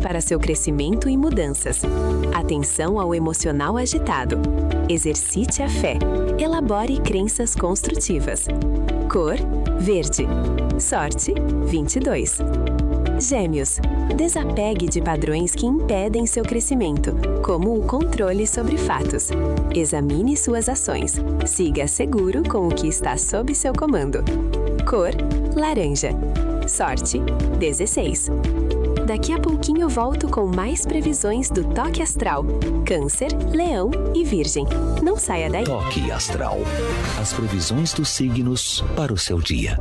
para seu crescimento e mudanças. Atenção ao emocional agitado. Exercite a fé. Elabore crenças construtivas. Cor: verde. Sorte: 22. Gêmeos. Desapegue de padrões que impedem seu crescimento, como o controle sobre fatos. Examine suas ações. Siga seguro com o que está sob seu comando. Cor: laranja. Sorte: 16. Daqui a pouquinho eu volto com mais previsões do Toque Astral. Câncer, Leão e Virgem. Não saia daí. Toque Astral. As previsões dos signos para o seu dia.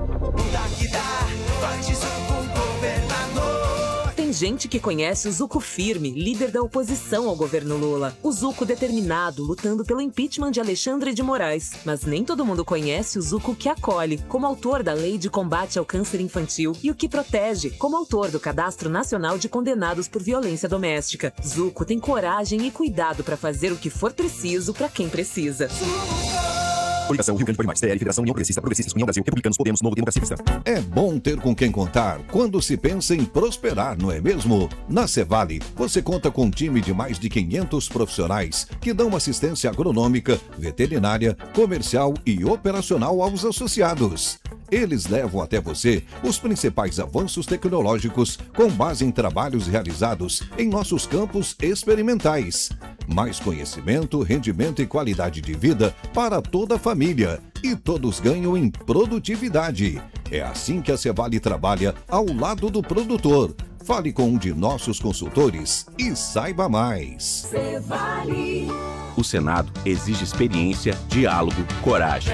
Tem gente que conhece o Zucco firme, líder da oposição ao governo Lula. O Zucco determinado, lutando pelo impeachment de Alexandre de Moraes. Mas nem todo mundo conhece o Zucco que acolhe, como autor da Lei de Combate ao Câncer Infantil, e o que protege, como autor do Cadastro Nacional de Condenados por Violência Doméstica. Zucco tem coragem e cuidado para fazer o que for preciso para quem precisa. Coligação Rio Grande Por Mais, PL, Federação União Progressista, Progressistas, União Brasil, Republicanos, Podemos, Novo Democracia. É bom ter com quem contar quando se pensa em prosperar, não é mesmo? Na Cevale, você conta com um time de mais de 500 profissionais que dão assistência agronômica, veterinária, comercial e operacional aos associados. Eles levam até você os principais avanços tecnológicos com base em trabalhos realizados em nossos campos experimentais. Mais conhecimento, rendimento e qualidade de vida para toda a família. E todos ganham em produtividade. É assim que a Cevale trabalha ao lado do produtor. Fale com um de nossos consultores e saiba mais. O Senado exige experiência, diálogo, coragem.